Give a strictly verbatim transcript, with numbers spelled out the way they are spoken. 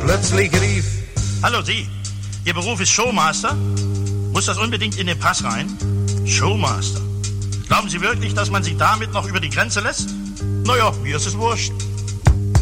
Plötzlich rief: Hallo Sie, Ihr Beruf ist Showmaster? Muss das unbedingt in den Pass rein? Showmaster. Glauben Sie wirklich, dass man sich damit noch über die Grenze lässt? Naja, mir ist es wurscht.